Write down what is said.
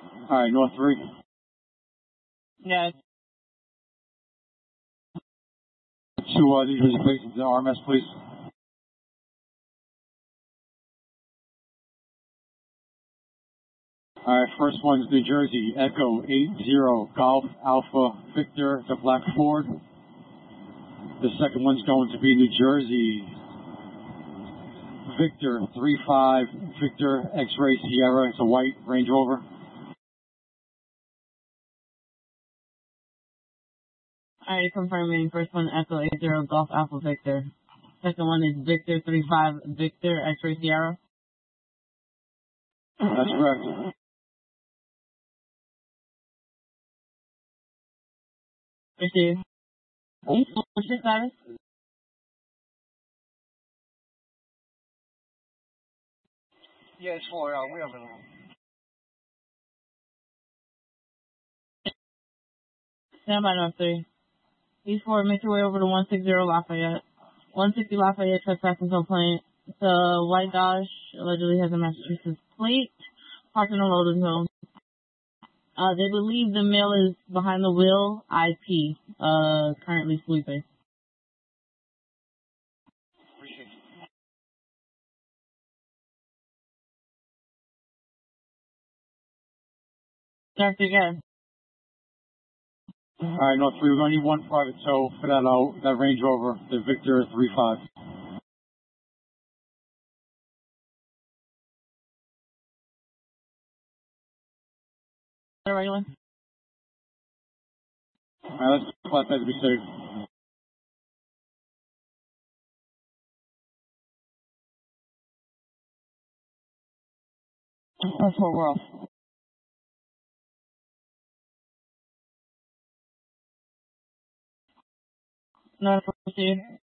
Alright, North 3. Yeah. To New Jersey plates into RMS, please. Alright, first one's New Jersey, Echo 80 Golf Alpha Victor, the black Ford. The second one's going to be New Jersey, Victor 35 Victor X-Ray Sierra. It's a white Range Rover. Alright, confirming. First one, Echo 80 Golf Alpha Victor. Second one is Victor 35 Victor X-Ray Sierra. That's correct. Receive. What's your status? Yeah, it's for we have it. Stand by North 3. These four, make your way over to 160 Lafayette. 160 Lafayette, trespassing complaint. The white Dodge allegedly has a Massachusetts plate, parked in a loading zone. They believe the male is behind the wheel, IP, currently sleeping. Appreciate it. Start again. Alright, North 3, we're going to need one private tow for that Range Rover, the Victor 35. Regular? Alright, let's let that to be safe. That's what we're off. Not proceed.